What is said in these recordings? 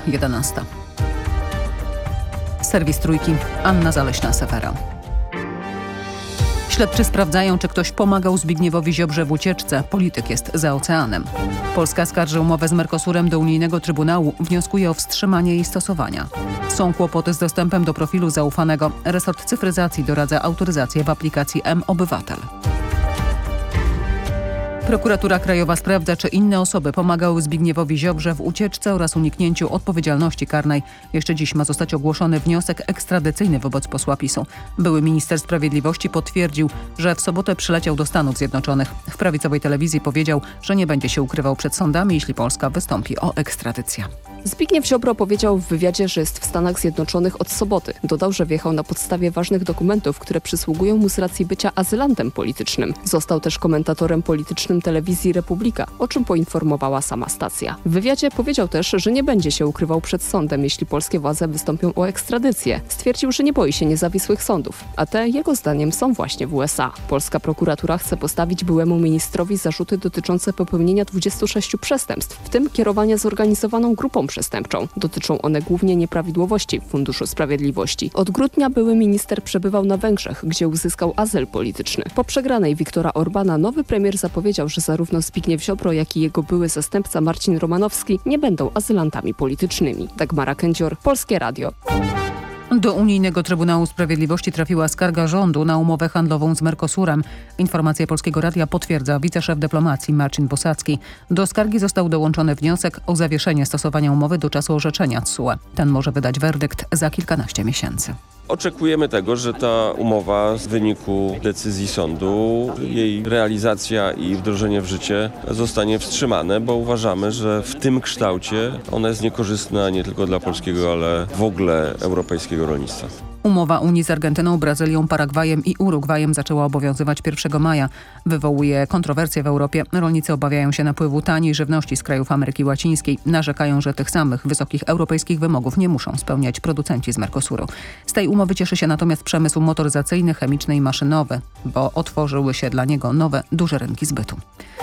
11. Serwis Trójki. Anna Zaleśna-Sewera. Śledczy sprawdzają, czy ktoś pomagał Zbigniewowi Ziobrze w ucieczce. Polityk jest za oceanem. Polska skarży umowę z Mercosurem do unijnego Trybunału. Wnioskuje o wstrzymanie jej stosowania. Są kłopoty z dostępem do profilu zaufanego. Resort cyfryzacji doradza autoryzację w aplikacji mObywatel. Prokuratura Krajowa sprawdza, czy inne osoby pomagały Zbigniewowi Ziobrze w ucieczce oraz uniknięciu odpowiedzialności karnej. Jeszcze dziś ma zostać ogłoszony wniosek ekstradycyjny wobec posła PiS-u. Były minister sprawiedliwości potwierdził, że w sobotę przyleciał do Stanów Zjednoczonych. W prawicowej telewizji powiedział, że nie będzie się ukrywał przed sądami, jeśli Polska wystąpi o ekstradycję. Zbigniew Ziobro powiedział w wywiadzie, że jest w Stanach Zjednoczonych od soboty. Dodał, że wjechał na podstawie ważnych dokumentów, które przysługują mu z racji bycia azylantem politycznym. Został też komentatorem politycznym telewizji Republika, o czym poinformowała sama stacja. W wywiadzie powiedział też, że nie będzie się ukrywał przed sądem, jeśli polskie władze wystąpią o ekstradycję. Stwierdził, że nie boi się niezawisłych sądów, a te, jego zdaniem, są właśnie w USA. Polska prokuratura chce postawić byłemu ministrowi zarzuty dotyczące popełnienia 26 przestępstw, w tym kierowania zorganizowaną grupą przestępczą. Dotyczą one głównie nieprawidłowości w Funduszu Sprawiedliwości. Od grudnia były minister przebywał na Węgrzech, gdzie uzyskał azyl polityczny. Po przegranej Viktora Orbana nowy premier zapowiedział, że zarówno Zbigniew Ziobro, jak i jego były zastępca Marcin Romanowski nie będą azylantami politycznymi. Dagmara Kędzior, Polskie Radio. Do unijnego Trybunału Sprawiedliwości trafiła skarga rządu na umowę handlową z Mercosurem. Informacje Polskiego Radia potwierdza wiceszef dyplomacji Marcin Bosacki. Do skargi został dołączony wniosek o zawieszenie stosowania umowy do czasu orzeczenia TSUE. Ten może wydać werdykt za kilkanaście miesięcy. Oczekujemy tego, że ta umowa w wyniku decyzji sądu, jej realizacja i wdrożenie w życie zostanie wstrzymane, bo uważamy, że w tym kształcie ona jest niekorzystna nie tylko dla polskiego, ale w ogóle europejskiego rolnictwa. Umowa Unii z Argentyną, Brazylią, Paragwajem i Urugwajem zaczęła obowiązywać 1 maja. Wywołuje kontrowersje w Europie. Rolnicy obawiają się napływu taniej żywności z krajów Ameryki Łacińskiej. Narzekają, że tych samych wysokich europejskich wymogów nie muszą spełniać producenci z Mercosuru. Z tej umowy cieszy się natomiast przemysł motoryzacyjny, chemiczny i maszynowy, bo otworzyły się dla niego nowe, duże rynki zbytu.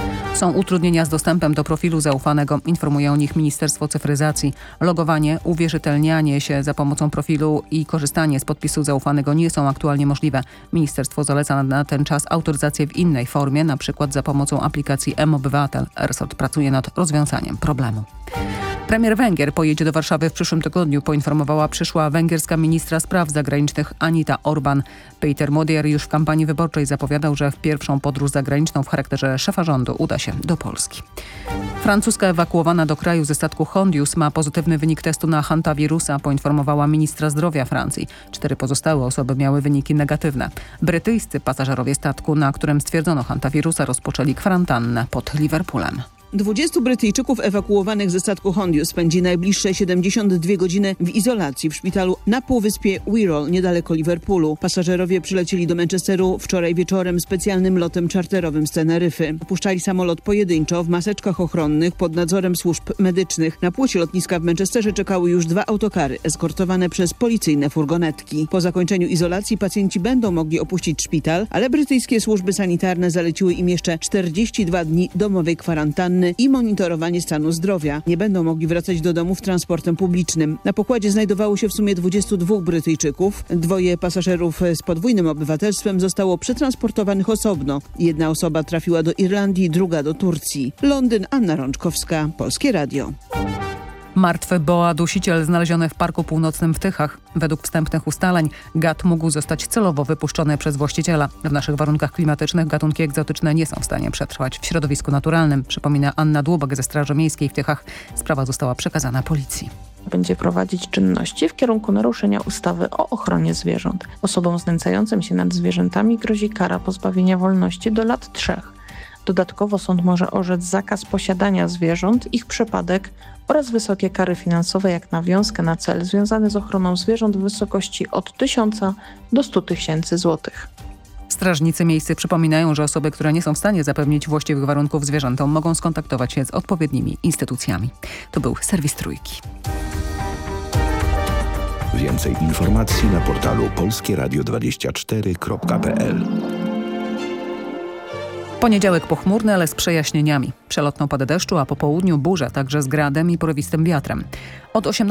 Są utrudnienia z dostępem do profilu zaufanego, informuje o nich Ministerstwo Cyfryzacji. Logowanie, uwierzytelnianie się za pomocą profilu i korzystanie z podpisu zaufanego nie są aktualnie możliwe. Ministerstwo zaleca na ten czas autoryzację w innej formie, na przykład za pomocą aplikacji mObywatel. Resort pracuje nad rozwiązaniem problemu. Premier Węgier pojedzie do Warszawy w przyszłym tygodniu, poinformowała przyszła węgierska ministra spraw zagranicznych Anita Orban. Peter Modier już w kampanii wyborczej zapowiadał, że w pierwszą podróż zagraniczną w charakterze szefa rządu uda się do Polski. Francuska ewakuowana do kraju ze statku Hondius ma pozytywny wynik testu na hantawirusa, poinformowała ministra zdrowia Francji. 4 pozostałe osoby miały wyniki negatywne. Brytyjscy pasażerowie statku, na którym stwierdzono hantawirusa, rozpoczęli kwarantannę pod Liverpoolem. 20 Brytyjczyków ewakuowanych ze statku Hondius spędzi najbliższe 72 godziny w izolacji w szpitalu na półwyspie Wirral, niedaleko Liverpoolu. Pasażerowie przylecieli do Manchesteru wczoraj wieczorem specjalnym lotem czarterowym z Teneryfy. Opuszczali samolot pojedynczo w maseczkach ochronnych pod nadzorem służb medycznych. Na płycie lotniska w Manchesterze czekały już 2 autokary eskortowane przez policyjne furgonetki. Po zakończeniu izolacji pacjenci będą mogli opuścić szpital, ale brytyjskie służby sanitarne zaleciły im jeszcze 42 dni domowej kwarantanny i monitorowanie stanu zdrowia. Nie będą mogli wracać do domów transportem publicznym. Na pokładzie znajdowało się w sumie 22 Brytyjczyków. 2 pasażerów z podwójnym obywatelstwem zostało przetransportowanych osobno. 1 osoba trafiła do Irlandii, 2 do Turcji. Londyn, Anna Rączkowska, Polskie Radio. Martwy boa dusiciel znaleziony w Parku Północnym w Tychach. Według wstępnych ustaleń gad mógł zostać celowo wypuszczony przez właściciela. W naszych warunkach klimatycznych gatunki egzotyczne nie są w stanie przetrwać w środowisku naturalnym, przypomina Anna Dłubak ze Straży Miejskiej w Tychach. Sprawa została przekazana policji. Będzie prowadzić czynności w kierunku naruszenia ustawy o ochronie zwierząt. Osobom znęcającym się nad zwierzętami grozi kara pozbawienia wolności do lat 3. Dodatkowo sąd może orzec zakaz posiadania zwierząt, ich przepadek oraz wysokie kary finansowe jak nawiązkę na cel związany z ochroną zwierząt w wysokości od 1000 do 100 000 złotych. Strażnicy miejscy przypominają, że osoby, które nie są w stanie zapewnić właściwych warunków zwierzętom, mogą skontaktować się z odpowiednimi instytucjami. To był serwis Trójki. Więcej informacji na portalu polskieradio24.pl. Poniedziałek pochmurny, ale z przejaśnieniami. Przelotną podę deszczu, a po południu burza, także z gradem i porywistym wiatrem. Od 18